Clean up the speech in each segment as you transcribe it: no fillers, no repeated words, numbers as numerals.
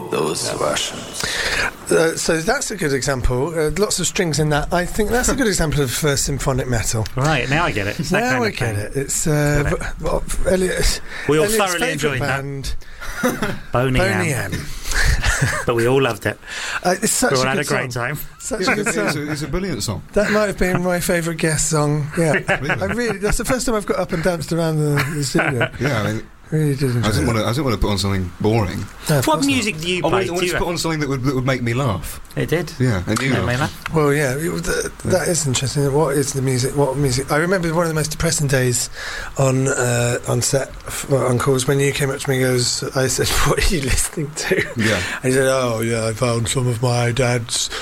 those Russians. So that's a good example. Lots of strings in that. I think that's a good example of symphonic metal. Right, now I get it. It's that Now kind I of get thing. it. It's Elliot's. We all Elliot's thoroughly enjoyed favourite that. band, Boney Boney M. M. But we all loved it. It's such We all a had good a great song. time. Such a good song. It's a brilliant song. That might have been my favourite guest song. Yeah, Really? that's the first time I've got up and danced around the studio. Yeah, I mean, Really did enjoy I didn't it. want to put on something boring. No, of What course music do you I play? wanted to put on something that would make me laugh. It did. Yeah, and you Made know. me laugh. not. Well, yeah, that is interesting. What is the music? What music? I remember one of the most depressing days on set on calls when you came up to me and goes, I said, "What are you listening to?" Yeah. And he said, "Oh, yeah, I found some of my dad's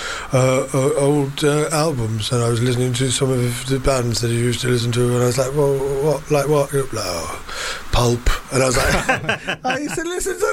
old albums, and I was listening to some of the bands that he used to listen to." And I was like, "Well, what? Like what?" Oh, Pulp. And I was like, "I used to listen to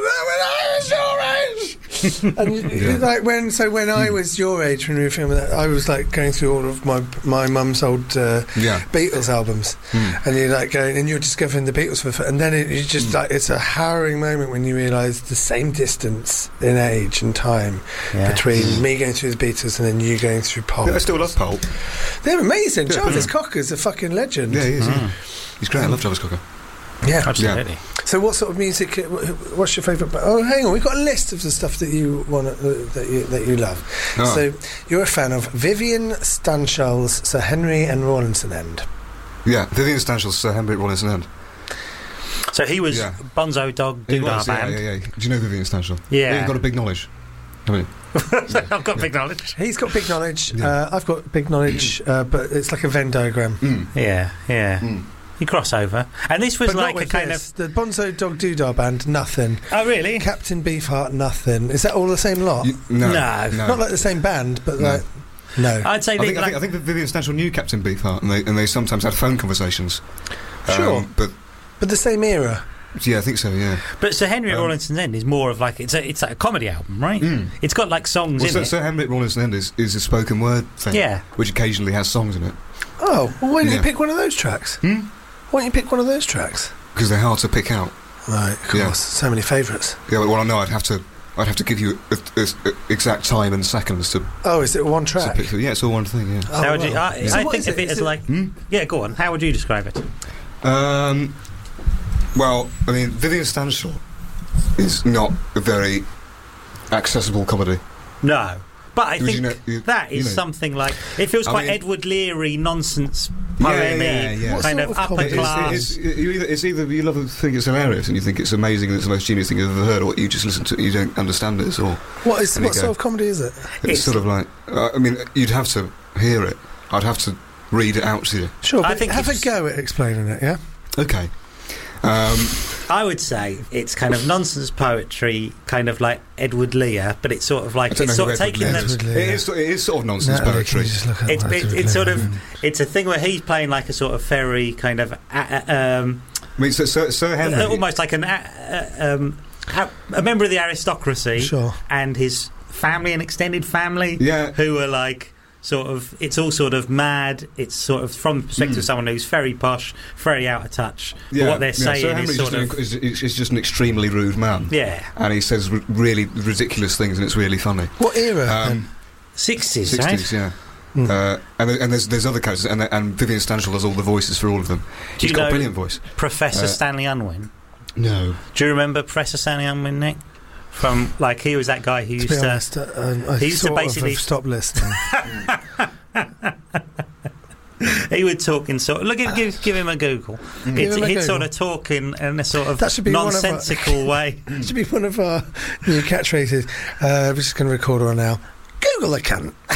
that when I was your age." And like when I was your age when we were filming that, I was like going through all of my mum's old Beatles albums, and you're like going and you're discovering the Beatles and then you just like it's a harrowing moment when you realise the same distance in age and time between me going through the Beatles and then you going through Pulp. I still love Pulp. They're amazing. Yeah, Jarvis Cocker's a fucking legend. Yeah, he is. Yeah. He's great. I love Jarvis Cocker. Yeah. Absolutely. So, what sort of music? What's your favourite? Oh, hang on, we've got a list of the stuff that you want that you love. Oh. So, you're a fan of Vivian Stanshall's Sir Henry and Rawlinson End. Yeah, Vivian Stanshall's Sir Henry Rawlinson End. So he was Yeah. Bonzo Dog He Doodah was, Band. yeah. Do you know Vivian Stanshall? Yeah. You've got a big knowledge. Haven't you? I've got big knowledge. He's got big knowledge. Yeah. I've got big knowledge, but it's like a Venn diagram. Yeah. Mm. You cross over. And this was But like not a with kind this. The Bonzo Dog Doodah Band, nothing. Oh, really? Captain Beefheart, nothing. Is that all the same lot? No. Not like the same band, but No. like no. I'd say I they think that Vivian Stanshall knew Captain Beefheart, and they sometimes had phone conversations. Sure. But the same era. yeah, I think so. Yeah. But Sir Henry Rawlinson's End is more of like it's like a comedy album, right? It's got like songs in it. Sir Henry Rawlinson End is a spoken word thing. Yeah. Which occasionally has songs in it. Oh, well, why didn't you Yeah. pick one of those tracks? Why don't you pick one of those tracks? Because they're hard to pick out. Right, of course. Yeah. So many favourites. Yeah, well, I know I'd have to give you a exact time and seconds to Oh, is it one track? pick through. Yeah, it's all one thing. Yeah. Oh, How would you, well. I So what think is of it as like... Yeah, go on. How would you describe it? Well, I mean, Vivian Stanshall is not a very accessible comedy. No. But I Would think that is something like... It feels quite Edward Leary nonsense poem-y, yeah. kind What of sort of upper comedy? class. It's either you love to think it's hilarious and you think it's amazing and it's the most genius thing you've ever heard, or you just listen to it and you don't understand it, or What There you sort go. of comedy is it? it's sort of like I mean, you'd have to hear it. I'd have to read it out to you. Sure, I but think have a it's- go at explaining it, yeah? Okay. I would say it's kind of nonsense poetry, kind of like Edward Lear, but it's sort of like... I don't It's know sort who of taking Edward the... Lear is. It is sort of nonsense Natalie, can poetry. you just look at It's what Edward it's sort Lear of... It's a thing where he's playing like a sort of very kind of... I mean, Sir Henry. almost like a member of the aristocracy, Sure. and his family and extended family, Yeah. who are like sort of, it's all sort of mad. It's sort of from the perspective of someone who's very posh, very out of touch. But what they're saying Sir is Henry's sort of is just an extremely rude man. yeah, And he says really ridiculous things, and it's really funny. What era? then? 60s, 60s, right? yeah. And there's other characters, and Vivian Stanshall does all the voices for all of them. Do He's you got know a brilliant voice. Professor Stanley Unwin. No. Do you remember Professor Stanley Unwin, Nick? From like he was that guy who To used be to. honest, I he used to sort of basically- have stopped listening. He would talk in sort of give him a Google. Give him a He'd Google. sort of talk in a sort of That should be one of our- nonsensical way. It should be one of our new catchphrases. We're just going to record her now. Google the cunt.